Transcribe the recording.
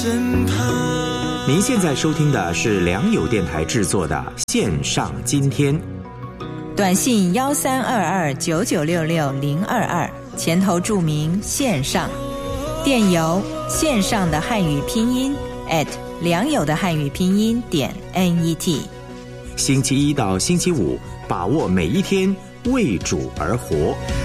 身旁。 您现在收听的是良友电台制作的线上今天。 短信1322996622，前头注明线上。电邮线上的汉语拼音良友的汉语拼音.net。 星期一到星期五，把握每一天，为主而活。